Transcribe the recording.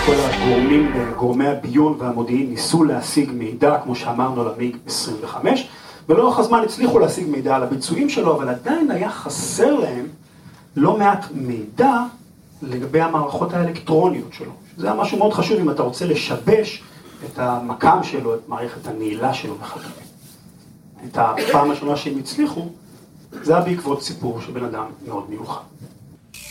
כל גורמי הביון והמודיעין ניסו להשיג מידע, כמו שאמרנו, על המיג 25, ולאורך הזמן הצליחו להשיג מידע על הביצועים שלו, אבל עדיין היה חסר להם לא מעט מידע לגבי המערכות האלקטרוניות שלו. זה היה משהו מאוד חשוב אם אתה רוצה לשבש את המקם שלו, את מערכת הנעילה שלו וכדומה. את הפעם השונה שהם הצליחו, זה היה בעקבות סיפור של בן אדם מאוד מיוחד.